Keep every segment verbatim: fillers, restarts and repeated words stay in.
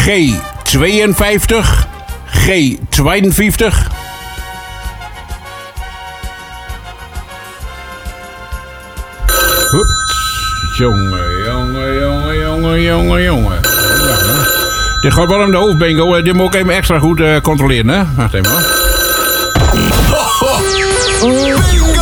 G tweeënvijftig, G tweeënvijftig. Hups. Jongen, jongen, jongen, jongen, jongen, jongen. Ja, dit gaat wel om de hoofdbingo. Dit moet ik even extra goed uh, controleren, hè? Wacht even hoor. Bingo!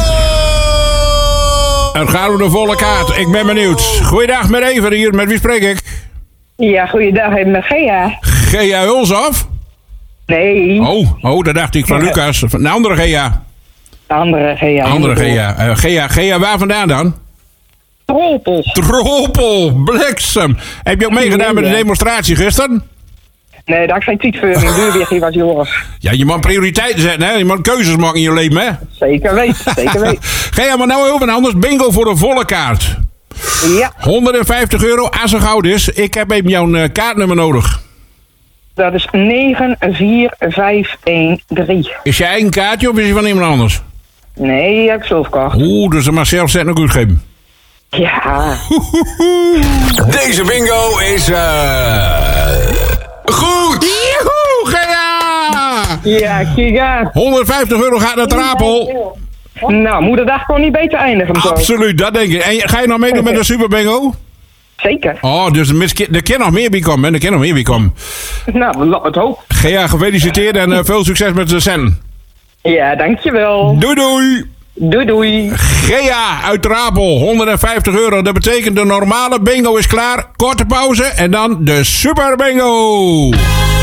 Het gaat om de volle kaart. Ik ben benieuwd. Goeiedag met Even hier. Met wie spreek ik? Ja, goeiedag. Met Gea. Gea Hulshoff? Nee. Oh, oh, dat dacht ik van Ja. Lucas. Een andere Gea. De andere Gea. Andere Gea. Uh, Gea. Gea, waar vandaan dan? Troppel. Troppel, bliksem. Heb je ook meegedaan met de demonstratie gisteren? Nee, dat is geen tijd voor in Duurweg, hier was Joris. Ja, je moet prioriteiten zetten, hè? Je moet keuzes maken in je leven, hè? Zeker weten, zeker weten. Ga maar nou even anders. Bingo voor een volle kaart. Ja, honderdvijftig euro als het goud is. Ik heb even jouw uh, kaartnummer nodig. dat is negen vier vijf een drie. Is je eigen kaartje of is die van iemand anders? Nee, die heb ik zelf gekocht. Oeh, dus dan mag zelf zetten ook goed geven. Ja. Deze bingo is eh goed! Joehoe, Gea! Ja, kijk aan. honderdvijftig euro gaat naar Trapel. Nou, moederdag kon niet beter eindigen. Zo. Absoluut, dat denk ik. En ga je nog meedoen met de Super Bingo? Zeker. Oh, dus er mis- er kan nog meer bij komen, hè? Er kan nog meer bij komen. Nou, laat het hoop. Gea, gefeliciteerd en uh, veel succes met de centen. Ja, dankjewel. Doei doei! Doei doei. Gea uit Trapel, honderdvijftig euro. Dat betekent de normale bingo is klaar. Korte pauze en dan de Super Bingo.